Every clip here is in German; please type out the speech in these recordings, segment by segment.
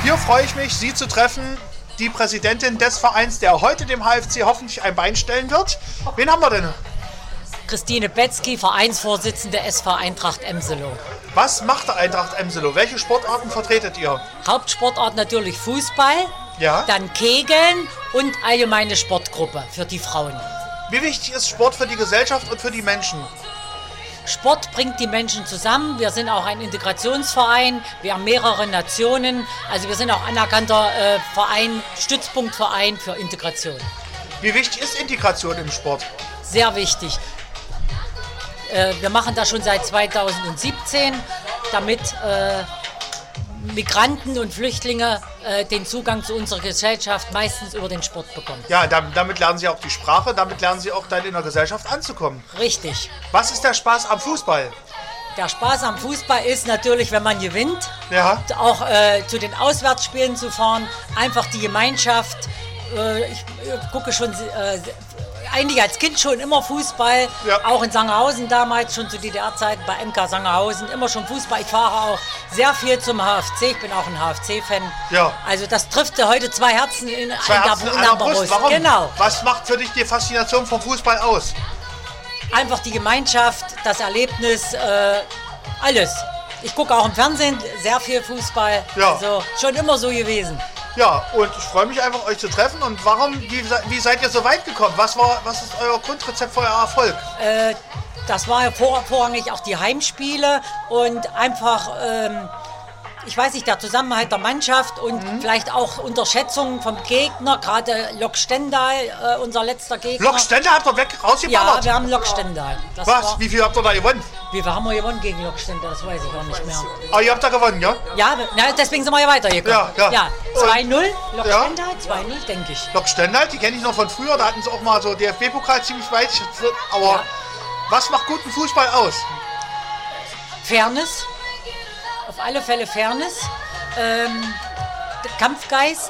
Hier freue ich mich, Sie zu treffen, die Präsidentin des Vereins, der heute dem HFC hoffentlich ein Bein stellen wird. Wen haben wir denn? Christine Betzky, Vereinsvorsitzende SV Eintracht Emselow. Was macht der Eintracht Emselow? Welche Sportarten vertretet ihr? Hauptsportart natürlich Fußball, Ja. dann Kegeln und allgemeine Sportgruppe für die Frauen. Wie wichtig ist Sport für die Gesellschaft und für die Menschen? Sport bringt die Menschen zusammen. Wir sind auch ein Integrationsverein. Wir haben mehrere Nationen. Also wir sind auch anerkannter Verein, Stützpunktverein für Integration. Wie wichtig ist Integration im Sport? Sehr wichtig. Wir machen das schon seit 2017, damit Migranten und Flüchtlinge den Zugang zu unserer Gesellschaft meistens über den Sport bekommen. Ja, damit lernen sie auch die Sprache, damit lernen sie auch dann in der Gesellschaft anzukommen. Richtig. Was ist der Spaß am Fußball? Der Spaß am Fußball ist natürlich, wenn man gewinnt, Ja. auch zu den Auswärtsspielen zu fahren, einfach die Gemeinschaft. Ich gucke schon eigentlich als Kind schon immer Fußball, Ja. auch in Sangerhausen damals, schon zu DDR-Zeiten bei MK Sangerhausen, immer schon Fußball. Ich fahre auch sehr viel zum HFC, ich bin auch ein HFC-Fan. Ja. Also das trifft heute zwei Herzen in Herzen in einer einer Brust. Warum? Genau. Was macht für dich die Faszination vom Fußball aus? Einfach die Gemeinschaft, das Erlebnis, alles. Ich gucke auch im Fernsehen sehr viel Fußball, Ja. also schon immer so gewesen. Ja, und ich freue mich einfach, euch zu treffen. Und wie seid ihr so weit gekommen? Was ist euer Grundrezept für euer Erfolg? Das war ja vorrangig auch die Heimspiele und einfach, ich weiß nicht, der Zusammenhalt der Mannschaft und vielleicht auch Unterschätzung vom Gegner, gerade Lok Stendal, unser letzter Gegner. Lok Stendal habt ihr rausgeballert? Ja, wir haben Lok Stendal. Das Was? Wie viel habt ihr da gewonnen? Wie viel haben wir gewonnen gegen Lok Stendal? Das weiß ich auch nicht mehr. Ah, ihr habt da gewonnen, ja? Ja, deswegen sind wir ja weitergekommen. Ja. 2-0, Lok Ja. Stendal, 2-0, denke ich. Lok Stendal, die kenne ich noch von früher. Da hatten sie auch mal so DFB-Pokal ziemlich weit. Aber Ja. was macht guten Fußball aus? Fairness, auf alle Fälle Fairness, Kampfgeist.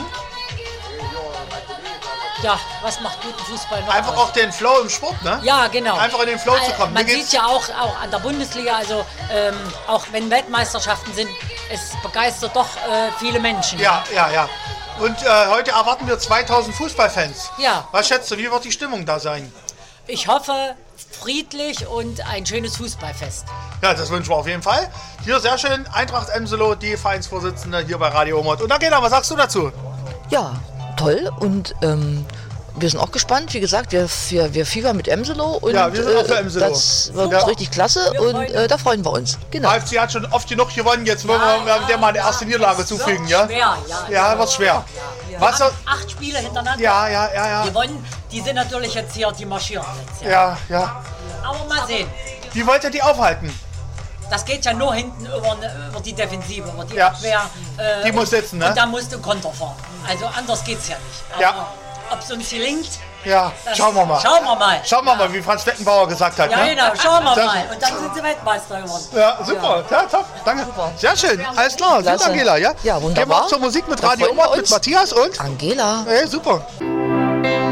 Ja, was macht guten Fußball noch Einfach aus? auch den Flow im Sport, ne? Ja, genau. Einfach in den Flow zu kommen. Man Mir geht's- sieht ja auch an der Bundesliga, also auch wenn Weltmeisterschaften sind, es begeistert doch viele Menschen. Ja. Und heute erwarten wir 2000 Fußballfans. Ja. Was schätzt du, wie wird die Stimmung da sein? Ich hoffe, friedlich und ein schönes Fußballfest. Ja, das wünschen wir auf jeden Fall. Hier sehr schön, Eintracht Emselow, die Vereinsvorsitzende hier bei Radio Omot. Und Angela, was sagst du dazu? Ja, toll und wir sind auch gespannt. Wie gesagt, wir fiebern mit Emselow und Ja, wir sind auch für Emselow. das wird Ja. richtig klasse und da freuen wir uns. Genau. HFC hat schon oft genug gewonnen, jetzt wollen wir der mal eine erste Niederlage zufügen, ja? Schwer, Ja, wird schwer. Was? 8 Spiele hintereinander Ja. gewonnen. Die sind natürlich jetzt hier, die marschieren jetzt. Ja. Ja. Aber mal sehen. Wie wollt ihr die aufhalten? Das geht ja nur hinten über die Defensive, über die Ja. Abwehr. Die muss sitzen, ne? Und da musst du Konter fahren. Also anders geht's ja nicht. Aber Ja. ob es uns gelingt, Ja, schauen wir mal. Schauen wir mal. Schauen wir mal, wie Franz Beckenbauer gesagt hat. Ja, ne? genau, schauen wir Das- mal. Und dann sind sie Weltmeister geworden. Ja, super. Ja, top. Danke. Sehr schön. Alles klar. Gut, Klasse. Angela, ja? Ja, wunderbar. Gehen wir auch zur Musik mit Da Radio freuen wir Omot, mit uns. Matthias und? Angela. Hey, super.